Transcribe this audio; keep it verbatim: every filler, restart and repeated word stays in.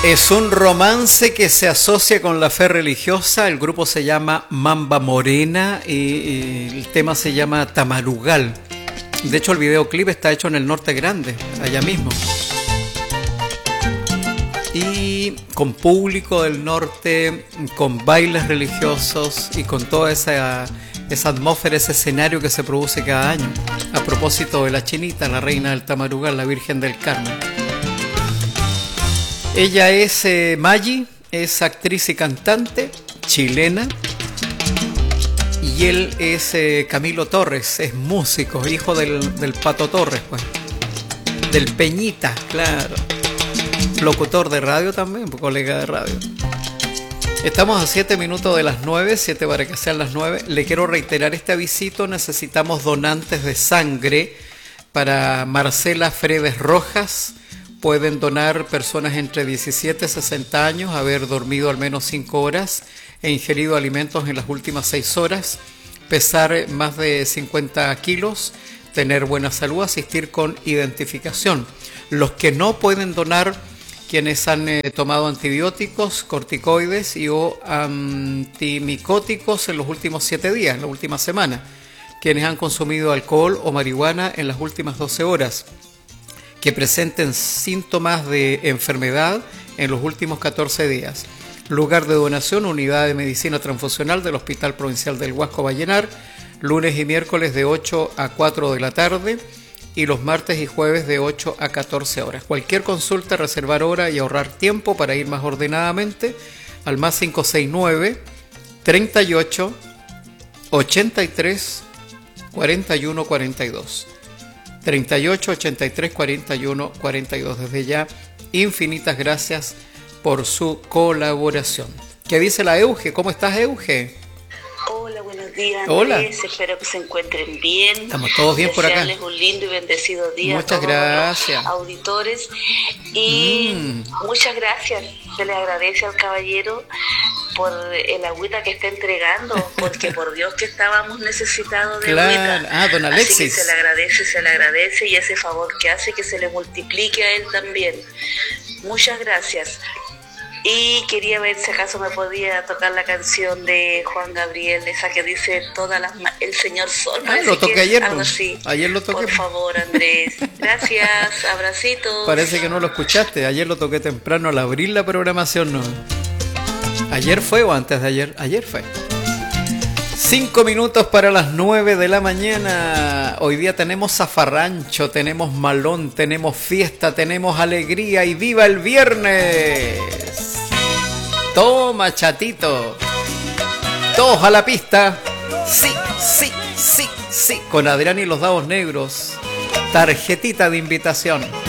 Es un romance que se asocia con la fe religiosa. El grupo se llama Mamba Morena y, y el tema se llama Tamarugal. De hecho, el videoclip está hecho en el Norte Grande, allá mismo. Y con público del norte, con bailes religiosos y con toda esa, esa atmósfera, ese escenario que se produce cada año. A propósito de la chinita, la reina del Tamarugal, la Virgen del Carmen. Ella es eh, Maggi, es actriz y cantante chilena. Y él es eh, Camilo Torres, es músico, hijo del, del Pato Torres, pues. Del Peñita, claro. Locutor de radio también, colega de radio. Estamos a siete minutos de las nueve, siete para que sean las nueve. Le quiero reiterar este avisito, necesitamos donantes de sangre para Marcela Fredes Rojas. Pueden donar personas entre diecisiete y sesenta años, haber dormido al menos cinco horas e ingerido alimentos en las últimas seis horas, pesar más de cincuenta kilos, tener buena salud, asistir con identificación. Los que no pueden donar, quienes han eh, tomado antibióticos, corticoides y o antimicóticos en los últimos siete días, en la última semana, quienes han consumido alcohol o marihuana en las últimas doce horas, que presenten síntomas de enfermedad en los últimos catorce días. Lugar de donación, Unidad de Medicina Transfusional del Hospital Provincial del Huasco Vallenar, lunes y miércoles de ocho a cuatro de la tarde y los martes y jueves de ocho a catorce horas. Cualquier consulta, reservar hora y ahorrar tiempo para ir más ordenadamente al más cinco seis nueve, treinta y ocho, ochenta y tres, cuarenta y uno cuarenta y dos. treinta y ocho, ochenta y tres, cuarenta y uno cuarenta y dos. Desde ya, infinitas gracias por su colaboración. ¿Qué dice la Euge? ¿Cómo estás, Euge? Hola, buenos días, Hola. Andrés. Espero que se encuentren bien. Estamos todos bien por acá. Desearles un lindo y bendecido día. Muchas a todos gracias. los auditores. Y Mm. muchas gracias. Se le agradece al caballero por el agüita que está entregando, porque por Dios que estábamos necesitados de Claro. agüita. Ah, don Alexis. Así que se le agradece, se le agradece, y ese favor que hace que se le multiplique a él también. Muchas gracias. Y quería ver si acaso me podía tocar la canción de Juan Gabriel, esa que dice todas las ma- el Señor Sol. Ah, parece lo toqué que es ayer, algo pues. así. Ayer lo toqué. Por favor, Andrés. Gracias, abracitos. Parece que no lo escuchaste. Ayer lo toqué temprano al abrir la programación. No. ¿Ayer fue o antes de ayer? Ayer fue. Cinco minutos para las nueve de la mañana. Hoy día tenemos zafarrancho, tenemos malón, tenemos fiesta, tenemos alegría y ¡viva el viernes! Toma, chatito. Todos a la pista. Sí, sí, sí, sí. Con Adrián y los dados negros. Tarjetita de invitación.